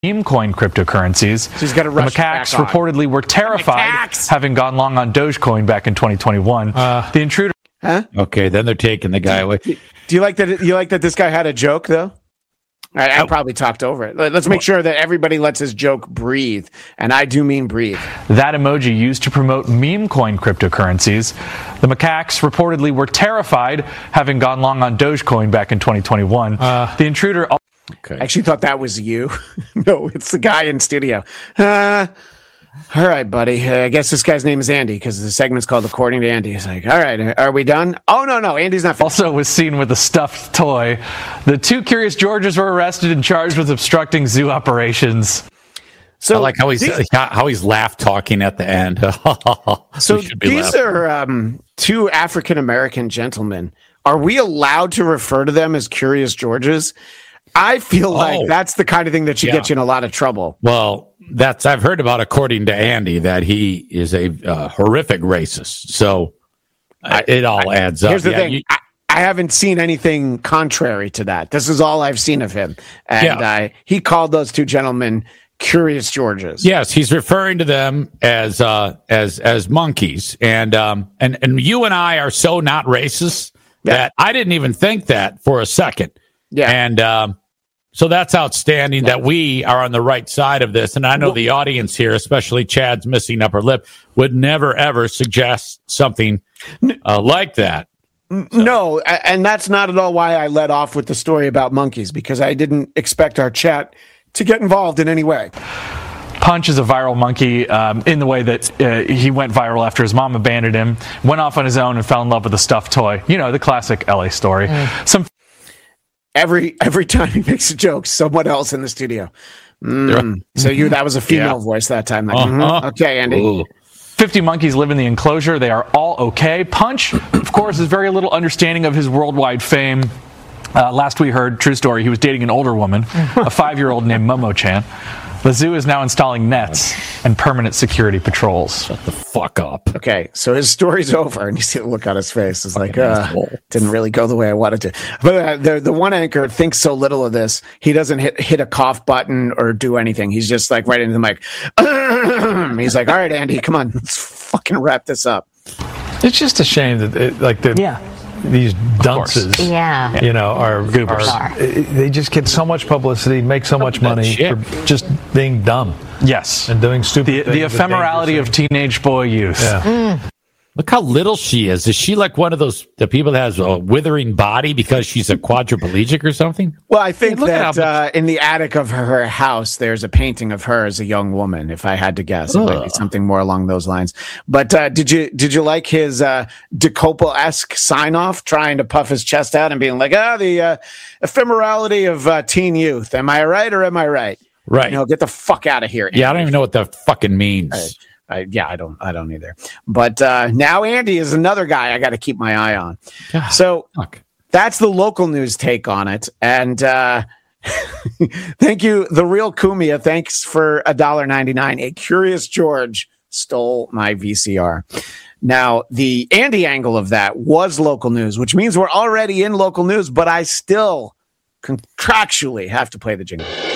meme coin cryptocurrencies. So he's got to rush the macaques reportedly were terrified, having gone long on Dogecoin back in 2021. The intruder. Huh? Okay, then they're taking the guy away. Do you like that? You like that this guy had a joke though? I probably talked over it. Let's make sure that everybody lets his joke breathe, and I do mean breathe. That emoji used to promote meme coin cryptocurrencies. The macaques reportedly were terrified, having gone long on Dogecoin back in 2021. The intruder. Okay. I actually thought that was you. No, it's the guy in studio. All right, buddy. I guess this guy's name is Andy because the segment's called According to Andy. He's like, all right, are we done? Oh, no, Andy's not finished. Also was seen with a stuffed toy. The two Curious Georges were arrested and charged with obstructing zoo operations. So I like how he's laugh talking at the end. So these are two African-American gentlemen. Are we allowed to refer to them as Curious Georges? I feel like that's the kind of thing that should get you in a lot of trouble. Well, I've heard about, according to Andy, that he is a horrific racist. So it all adds up. Here's the thing. I haven't seen anything contrary to that. This is all I've seen of him. And he called those two gentlemen Curious Georges. Yes, he's referring to them as monkeys. And you and I are so not racist that I didn't even think that for a second. Yeah. And so that's outstanding that we are on the right side of this. And I know the audience here, especially Chad's missing upper lip, would never, ever suggest something like that. So. No, and that's not at all why I led off with the story about monkeys, because I didn't expect our chat to get involved in any way. Punch is a viral monkey in the way that he went viral after his mom abandoned him, went off on his own and fell in love with a stuffed toy. You know, the classic LA story. Every time he makes a joke, someone else in the studio. So that was a female voice that time. Like, Okay, Andy. Ooh. 50 monkeys live in the enclosure. They are all okay. Punch, of course, is very little understanding of his worldwide fame. Last we heard, true story, he was dating an older woman, a 5-year-old named Momo-chan. The zoo is now installing nets and permanent security patrols. Shut the fuck up. Okay, so his story's over, and you see the look on his face. It's like, didn't really go the way I wanted to. But the one anchor thinks so little of this, he doesn't hit a cough button or do anything. He's just like right into the mic. He's like, all right, Andy, come on, let's fucking wrap this up. It's just a shame that these dunces, are goobers. They just get so much publicity, make so much money for just being dumb. Yes. And doing stupid things. The ephemerality of teenage boy youth. Yeah. Look how little she is. Is she like one of the people that has a withering body because she's a quadriplegic or something? Well, I think that in the attic of her house, there's a painting of her as a young woman, if I had to guess. It might be something more along those lines. But did you like his DeCopel-esque sign-off, trying to puff his chest out and being like, the ephemerality of teen youth. Am I right or am I right? Right. Get the fuck out of here, Andy. Yeah, I don't even know what that fucking means. I don't either. But now Andy is another guy I got to keep my eye on. God, so that's the local news take on it. And thank you, The Real Kumia. Thanks for $1.99. A Curious George stole my VCR. Now, the Andy angle of that was local news, which means we're already in local news, but I still contractually have to play the jingle.